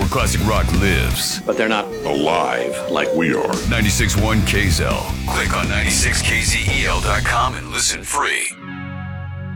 where classic rock lives. But they're not alive like we are. 96.1 KZEL. Click on 96kzel.com and listen free.